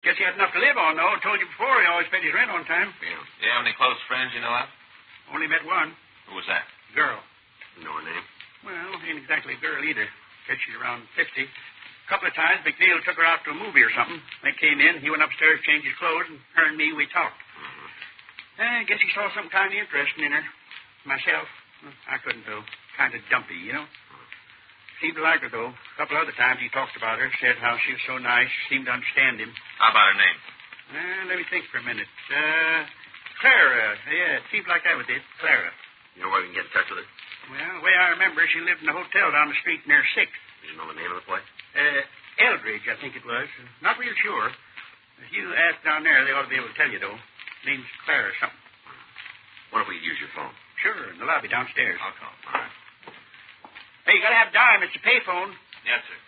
Guess he had enough to live on, though. Told you before, he always paid his rent on time. Yeah. Do you have any close friends you know of? Only met one. Who was that? Girl. You know her name? Well, ain't exactly a girl either. Guess she's around 50. A couple of times, McNeil took her out to a movie or something. They came in, he went upstairs, changed his clothes, and her and me, we talked. I guess he saw something kind of interesting in her. Myself, I couldn't, though. Kind of dumpy, you know. Seemed to like her, though. A couple other times he talked about her, said how she was so nice, seemed to understand him. How about her name? Let me think for a minute. Clara. Yeah, it seemed like that was it. Clara. You know where we can get in touch with her? Well, the way I remember, she lived in a hotel down the street near 6th. Do you know the name of the place? Eldridge, I think it was. Not real sure. If you ask down there, they ought to be able to tell you, though. Name's Clara or something. What if we use your phone? Sure, in the lobby downstairs. I'll call. All right. Hey, you gotta have dime. It's a payphone. Yes, sir.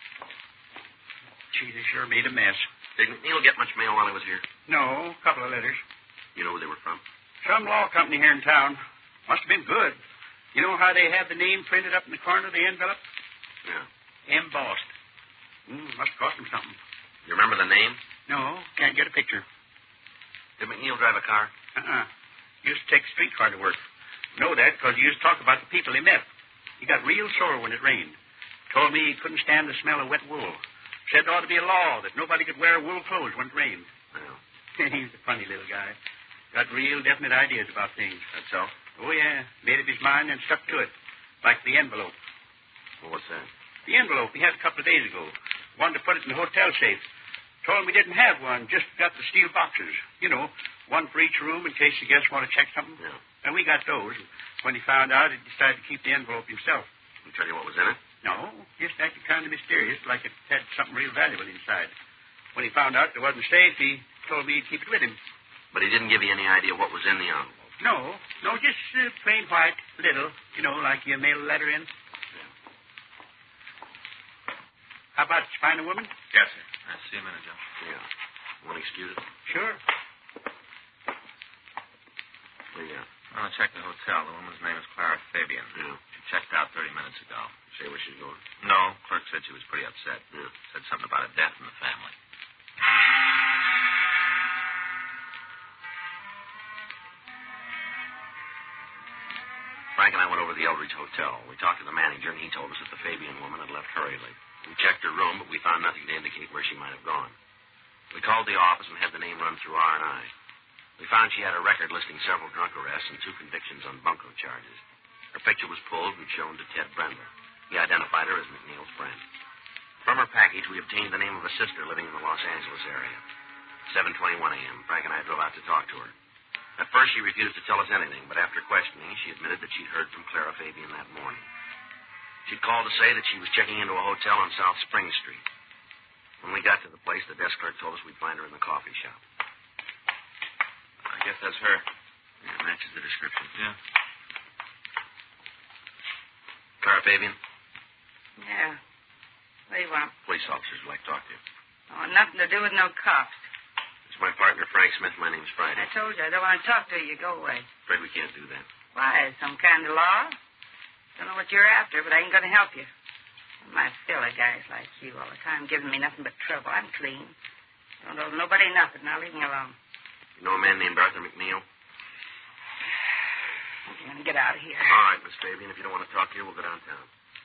Gee, they sure made a mess. Did McNeil get much mail while he was here? No, a couple of letters. You know who they were from? Some law company here in town. Must have been good. You know how they have the name printed up in the corner of the envelope? Yeah. Embossed. Must have cost them something. You remember the name? No, can't get a picture. Did McNeil drive a car? Used to take a streetcar to work. Know that because he used to talk about the people he met. He got real sore when it rained. Told me he couldn't stand the smell of wet wool. Said there ought to be a law that nobody could wear wool clothes when it rained. Well. He's a funny little guy. Got real definite ideas about things. That's so? Oh, yeah. Made up his mind and stuck to it. Like the envelope. Well, what's that? The envelope he had a couple of days ago. Wanted to put it in the hotel safe. Told him we didn't have one, just got the steel boxes. You know, one for each room in case the guests want to check something. Yeah. And we got those. When he found out, he decided to keep the envelope himself. He tell you what was in it? No, just acted kind of mysterious, like it had something real valuable inside. When he found out there wasn't safe, he told me he'd keep it with him. But he didn't give you any idea what was in the envelope? No, just plain white, little, you know, like you mail a letter in. Yeah. How about it? You find a woman? Yes, sir. I'll see you in a minute, Joe. Yeah. Want to excuse it? Sure. Yeah. I want to check the hotel. The woman's name is Clara Fabian. Yeah. She checked out 30 minutes ago. Say where she's going? No. Clerk said she was pretty upset. Yeah. Said something about a death in the family. Frank and I went over to the Eldridge Hotel. We talked to the manager, and he told us that the Fabian woman had left hurriedly. We checked her room, but we found nothing to indicate where she might have gone. We called the office and had the name run through R&I. We found she had a record listing several drunk arrests and 2 convictions on bunco charges. Her picture was pulled and shown to Ted Brenda. He identified her as McNeil's friend. From her package, we obtained the name of a sister living in the Los Angeles area. 7:21 a.m. Frank and I drove out to talk to her. At first, she refused to tell us anything, but after questioning, she admitted that she'd heard from Clara Fabian that morning. She'd called to say that she was checking into a hotel on South Spring Street. When we got to the place, the desk clerk told us we'd find her in the coffee shop. I guess that's her. Yeah, it matches the description. Yeah. Clara Fabian? Yeah. What do you want? Police officers would like to talk to you. Oh, nothing to do with no cops. It's my partner, Frank Smith. My name's Friday. I told you, I don't want to talk to you. Go away. Afraid we can't do that. Why? Some kind of law? Don't know what you're after, but I ain't going to help you. My filler guys like you all the time giving me nothing but trouble. I'm clean. Don't owe nobody nothing. Now leave me alone. You know a man named Arthur McNeil? You're going to get out of here. All right, Miss Fabian. If you don't want to talk here, we'll go downtown.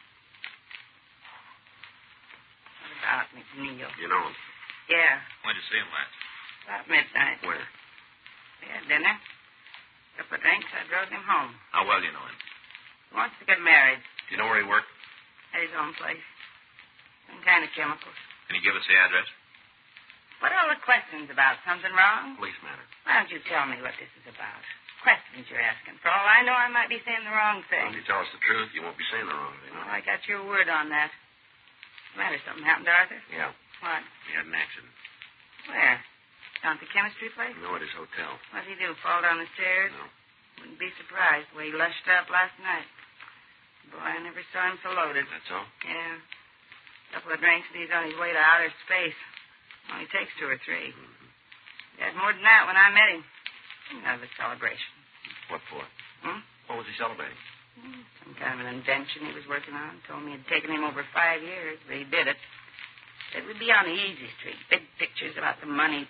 What about McNeil? You know him? Yeah. When'd you see him last? About midnight. Where? We had dinner. Couple of drinks. I drove him home. How well do you know him? He wants to get married. Do you know where he worked? At his own place. Some kind of chemicals. Can you give us the address? What are all the questions about? Something wrong? Police matter. Why don't you tell me what this is about? Questions you're asking. For all I know, I might be saying the wrong Well, thing. if you tell us the truth, you won't be saying the wrong thing. Well, I got your word on that. Matter, something happened to Arthur? Yeah. What? He had an accident. Where? Down at the chemistry place? No, at his hotel. What'd he do? Fall down the stairs? No. Wouldn't be surprised the way he lushed up last night. Boy, I never saw him so loaded. That's all? Yeah. Couple of drinks and he's on his way to outer space. Only takes 2 or 3. Mm-hmm. He had more than that when I met him. Another celebration. What for? Hmm? What was he celebrating? Some kind of an invention he was working on. Told me it had taken him over 5 years, but he did it. Said we'd be on the easy street. Big pictures about the money